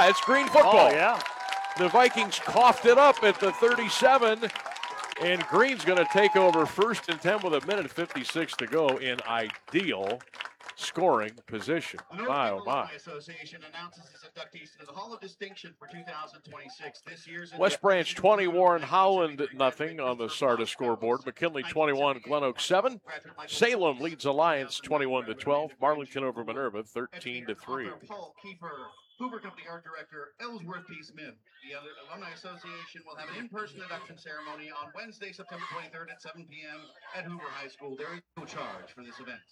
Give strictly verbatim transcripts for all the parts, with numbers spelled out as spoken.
it's Green football. Oh, yeah. The Vikings coughed it up at the thirty-seven, and Green's going to take over first and ten with a minute fifty-six to go in ideal scoring position. My, oh, my. Association announces its inductees into the Hall of Distinction for two thousand twenty-six. This year's West Branch twenty, Warren Howland nothing on the Sarda scoreboard. McKinley twenty-one, Glen Oak seven. Salem leads Alliance twenty-one to twelve. Marlington over Minerva thirteen to three. Paul Kiefer, Hoover Company Art Director Ellsworth P. Smith. The Alumni Association will have an in-person induction ceremony on Wednesday, September twenty-third at seven p.m. at Hoover High School. There is no charge for this event.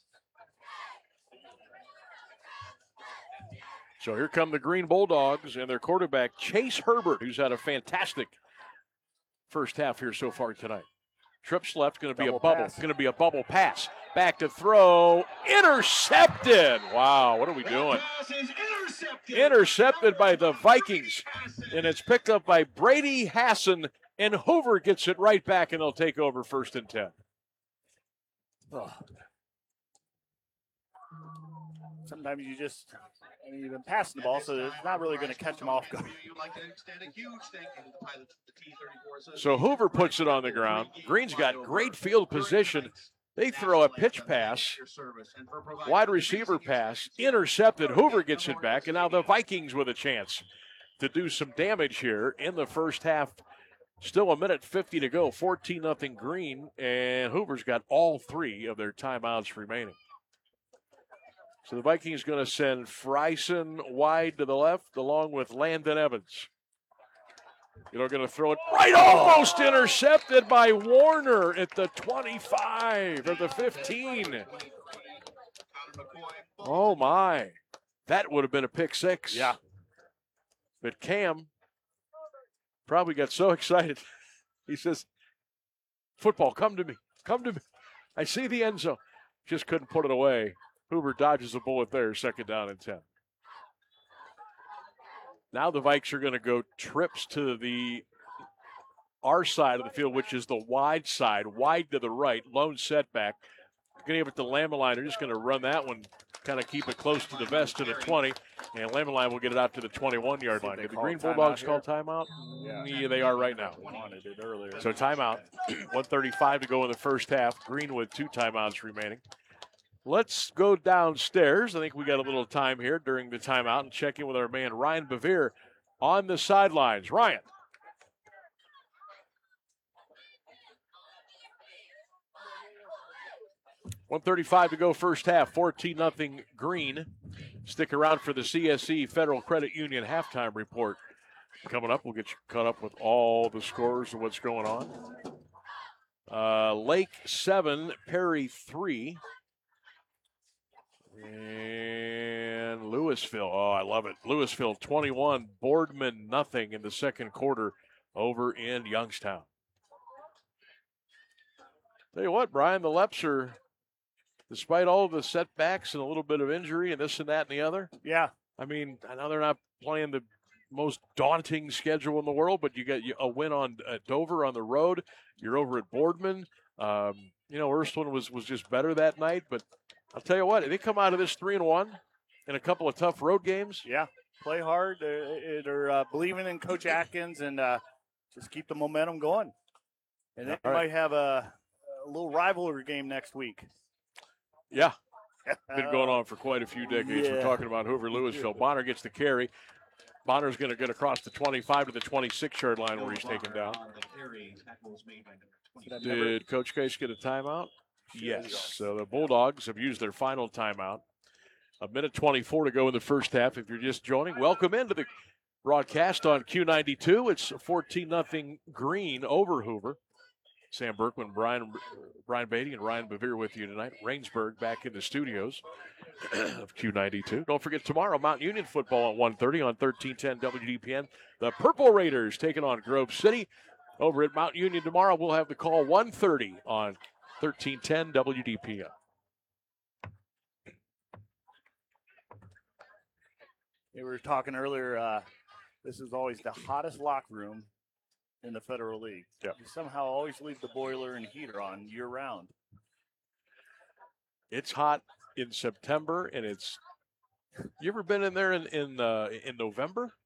So here come the Green Bulldogs and their quarterback, Chase Herbert, who's had a fantastic first half here so far tonight. Trips left, going to be a bubble. Going to be a bubble pass. Back to throw. Intercepted. Wow, what are we doing? Intercepted. Intercepted by the Vikings. And it's picked up by Brady Hassan, and Hoover gets it right back, and they'll take over first and ten. Oh. Sometimes you just, I mean, you've been passing the ball, so it's not really going to catch them off guard. So Hoover puts it on the ground. Green's got great field position. They throw a pitch pass, wide receiver pass, intercepted. Hoover gets it back, and now the Vikings with a chance to do some damage here in the first half. Still a minute fifty to go, fourteen nothing Green, and Hoover's got all three of their timeouts remaining. So the Vikings going to send Friesen wide to the left along with Landon Evans. You know, going to throw it right, almost intercepted by Warner at the twenty-five or the fifteen. Oh, my. That would have been a pick six. Yeah. But Cam probably got so excited. He says, football, come to me. Come to me. I see the end zone. Just couldn't put it away. Hoover dodges a bullet there, second down and ten. Now the Vikes are going to go trips to the our side of the field, which is the wide side, wide to the right, lone setback. Going to give it to Lambeline. They're just going to run that one, kind of keep it close to the vest to the twenty, and Lambeline will get it out to the twenty-one-yard line. Did the Green Bulldogs call timeout? Yeah. yeah, they are right now. Wanted it earlier. So timeout, one thirty-five to go in the first half. Green with two timeouts remaining. Let's go downstairs. I think we got a little time here during the timeout and check in with our man Ryan Bevere on the sidelines. Ryan. one thirty-five to go first half, fourteen nothing Green. Stick around for the C S E Federal Credit Union halftime report. Coming up, we'll get you caught up with all the scores and what's going on. Uh, Lake seven, Perry three. And Louisville, oh, I love it. Louisville twenty-one, Boardman nothing in the second quarter over in Youngstown. Tell you what, Brian, the Leps are, despite all of the setbacks and a little bit of injury and this and that and the other. Yeah. I mean, I know they're not playing the most daunting schedule in the world, but you got a win on uh, Dover on the road. You're over at Boardman. Um, you know, Ursuline was, was just better that night, but I'll tell you what, they come out of this three and one in a couple of tough road games. Yeah, play hard. They're, they're uh, believing in Coach Atkins and uh, just keep the momentum going. And they All might right. have a, a little rivalry game next week. Yeah, been going on for quite a few decades. Yeah. We're talking about Hoover Louisville. Bonner gets the carry. Bonner's going to get across the twenty-five to the twenty-six-yard line where he's taken down. Did Coach Case get a timeout? Yes. So the Bulldogs have used their final timeout. A minute twenty-four to go in the first half. If you're just joining, welcome into the broadcast on Q ninety-two. It's fourteen nothing Green over Hoover. Sam Berkman, Brian Brian Beatty, and Ryan Bevere with you tonight. Rainsburg back in the studios of Q ninety-two. Don't forget tomorrow, Mount Union football at one thirty on thirteen ten W D P N. The Purple Raiders taking on Grove City. Over at Mount Union tomorrow, we'll have the call one thirty on thirteen ten W D P N. We were talking earlier, uh, this is always the hottest locker room in the Federal League. Yeah. You somehow always leave the boiler and heater on year-round. It's hot in September, and it's – you ever been in there in in, uh, in November?